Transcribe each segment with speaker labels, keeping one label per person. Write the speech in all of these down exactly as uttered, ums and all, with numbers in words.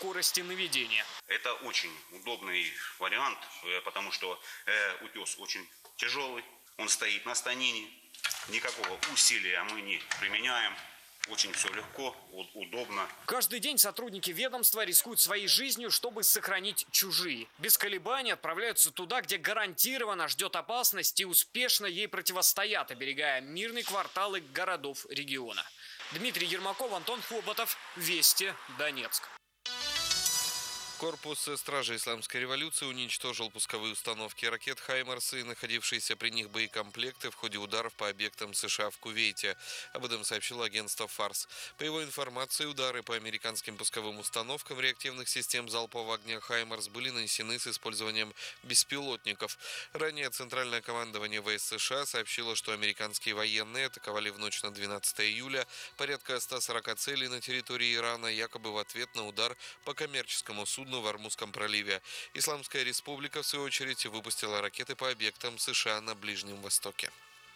Speaker 1: скорости наведения.
Speaker 2: Это очень удобный вариант, потому что э, утес очень тяжелый, он стоит на станине, никакого усилия мы не применяем. Очень все легко, удобно.
Speaker 1: Каждый день сотрудники ведомства рискуют своей жизнью, чтобы сохранить чужие. Без колебаний отправляются туда, где гарантированно ждет опасность, и успешно ей противостоят, оберегая мирные кварталы городов региона. Дмитрий Ермаков, Антон Хоботов, Вести, Донецк.
Speaker 3: Корпус стражи Исламской революции уничтожил пусковые установки ракет «Хаймарс» и находившиеся при них боекомплекты в ходе ударов по объектам США в Кувейте. Об этом сообщило агентство «Фарс». По его информации, удары по американским пусковым установкам реактивных систем залпового огня «Хаймарс» были нанесены с использованием беспилотников. Ранее Центральное командование ВС США сообщило, что американские военные атаковали в ночь на двенадцатое июля порядка ста сорока целей на территории Ирана, якобы в ответ на удар по коммерческому суду в Ормузском проливе. Исламская республика, в свою очередь, выпустила ракеты по объектам США на Ближнем Востоке.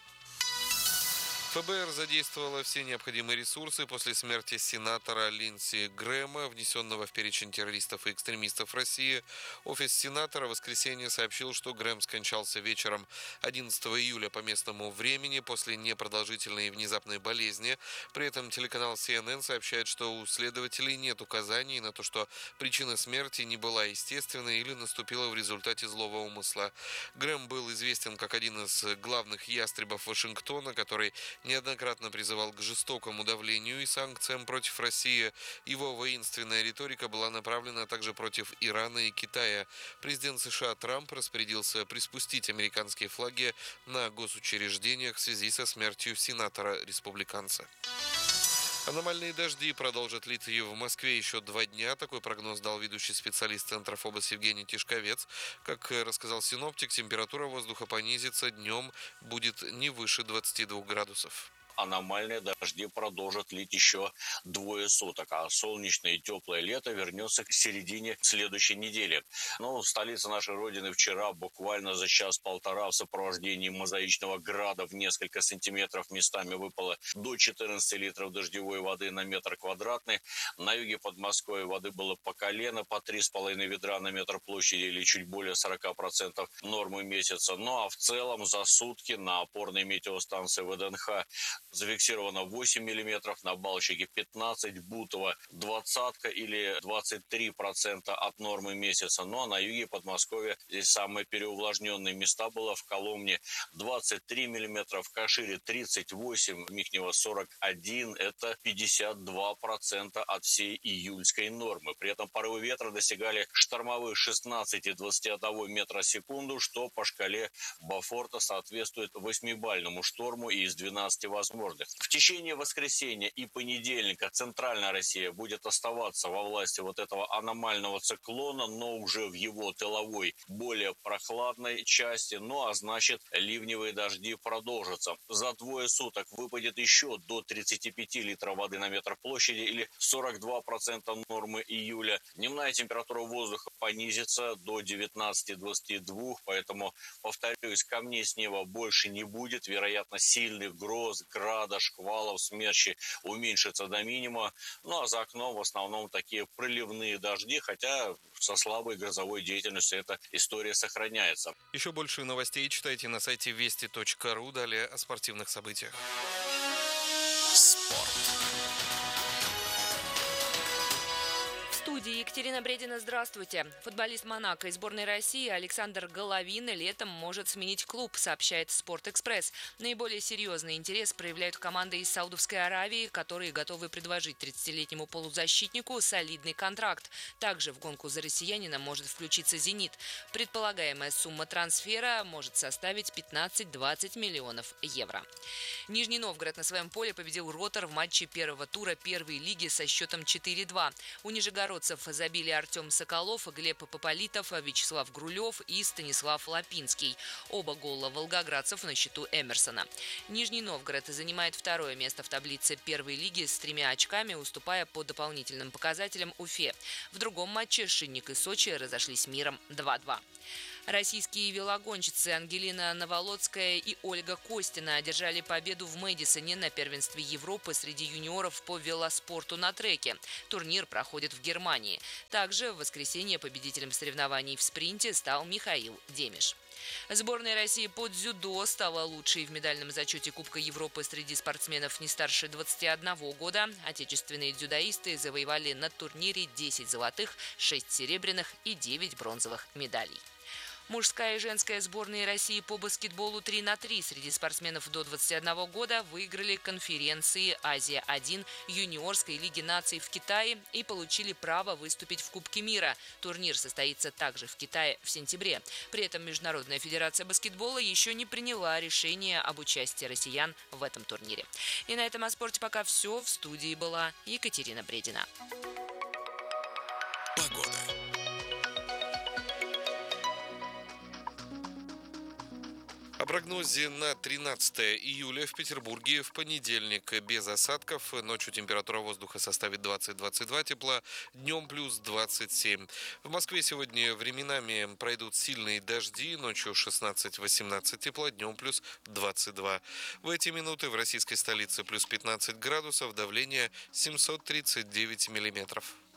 Speaker 3: ФБР задействовало все необходимые ресурсы после смерти сенатора Линдси Грэма, внесенного в перечень террористов и экстремистов России. Офис сенатора в воскресенье сообщил, что Грэм скончался вечером одиннадцатого июля по местному времени после непродолжительной и внезапной болезни. При этом телеканал Си Эн Эн сообщает, что у следователей нет указаний на то, что причина смерти не была естественной или наступила в результате злого умысла. Грэм был известен как один из главных ястребов Вашингтона, который неоднократно призывал к жестокому давлению и санкциям против России. Его воинственная риторика была направлена также против Ирана и Китая. Президент США Трамп распорядился приспустить американские флаги на госучреждениях в связи со смертью сенатора-республиканца. Аномальные дожди продолжат литься в Москве еще два дня. Такой прогноз дал ведущий специалист Центра ФОБОС Евгений Тишковец. Как рассказал синоптик, температура воздуха понизится. Днем будет не выше двадцати двух градусов.
Speaker 4: Аномальные дожди продолжат лить еще двое суток, а солнечное и теплое лето вернется к середине следующей недели. Ну, столица нашей Родины вчера буквально за час-полтора в сопровождении мозаичного града в несколько сантиметров местами выпало до четырнадцати литров дождевой воды на метр квадратный. На юге Подмосковья воды было по колено, по три с половиной ведра на метр площади или чуть более сорока процентов нормы месяца. Ну а в целом за сутки на опорной метеостанции вэ дэ эн ха зафиксировано восемь миллиметров, на Балчике пятнадцать, Бутово двадцатка или двадцать три процента от нормы месяца. Ну а на юге Подмосковья здесь самые переувлажненные места было в Коломне двадцать три миллиметра, в Кашире тридцать восемь, в Михнево сорок один, это пятьдесят два процента от всей июльской нормы. При этом порывы ветра достигали штормовых шестнадцати двадцати одного метра в секунду, что по шкале Бофорта соответствует восьмибалльному шторму из двенадцати возможных. В течение воскресенья и понедельника центральная Россия будет оставаться во власти вот этого аномального циклона, но уже в его тыловой, более прохладной части. Ну а значит, ливневые дожди продолжатся. За двое суток выпадет еще до тридцати пяти литров воды на метр площади или сорок два процента нормы июля. Дневная температура воздуха понизится до девятнадцати двадцати двух, поэтому, повторюсь, камней с неба больше не будет. Вероятно, сильных гроз, града, шквалов, смерчи уменьшится до минимума. Ну а за окном в основном такие проливные дожди, хотя со слабой грозовой деятельностью эта история сохраняется.
Speaker 3: Еще больше новостей читайте на сайте вести точка ру. Далее о спортивных событиях.
Speaker 1: Спорт.
Speaker 5: В студии Екатерина Бредина, здравствуйте. Футболист Монако и сборной России Александр Головин летом может сменить клуб, сообщает Спортэкспресс. Наиболее серьезный интерес проявляют команды из Саудовской Аравии, которые готовы предложить тридцатилетнему полузащитнику солидный контракт. Также в гонку за россиянина может включиться «Зенит». Предполагаемая сумма трансфера может составить пятнадцать-двадцать миллионов евро. Нижний Новгород на своем поле победил «Ротор» в матче первого тура первой лиги со счетом четыре-два. У нижегородцев забили Артем Соколов, Глеб Пополитов, Вячеслав Грулев и Станислав Лапинский. Оба гола волгоградцев на счету Эмерсона. Нижний Новгород занимает второе место в таблице первой лиги с тремя очками, уступая по дополнительным показателям Уфе. В другом матче Шинник и Сочи разошлись миром два-два. Российские велогонщицы Ангелина Новолоцкая и Ольга Костина одержали победу в Мэдисоне на первенстве Европы среди юниоров по велоспорту на треке. Турнир проходит в Германии. Также в воскресенье победителем соревнований в спринте стал Михаил Демиш. Сборная России по дзюдо стала лучшей в медальном зачете Кубка Европы среди спортсменов не старше двадцати одного года. Отечественные дзюдоисты завоевали на турнире десять золотых, шесть серебряных и девять бронзовых медалей. Мужская и женская сборные России по баскетболу три на три среди спортсменов до двадцати одного года выиграли конференции «Азия-один» юниорской лиги наций в Китае и получили право выступить в Кубке мира. Турнир состоится также в Китае в сентябре. При этом Международная федерация баскетбола еще не приняла решение об участии россиян в этом турнире. И на этом о спорте пока все. В студии была Екатерина Бредина.
Speaker 6: Погода.
Speaker 3: О прогнозе на тринадцатое июля в Петербурге в понедельник без осадков. Ночью температура воздуха составит двадцать-двадцать два тепла, днем плюс двадцать семь. В Москве сегодня временами пройдут сильные дожди, ночью шестнадцать-восемнадцать тепла, днем плюс двадцать два. В эти минуты в российской столице плюс пятнадцать градусов, давление семьсот тридцать девять миллиметров.